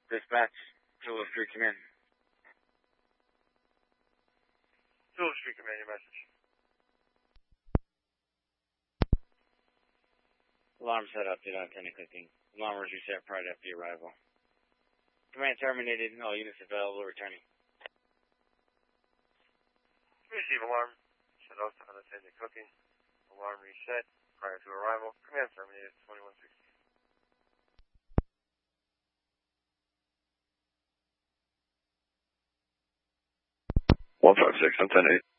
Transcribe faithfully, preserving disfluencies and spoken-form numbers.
Dispatch, Tulip Street Command. Tulip Street Command, your message. Alarm set up, did not attend clicking. Alarm was reset prior to the arrival. Command terminated, all units available, returning. Receive alarm. Shut off to unattended cooking. Alarm reset prior to arrival. Command terminated, twenty-one sixty. one five six, I'm ten eight.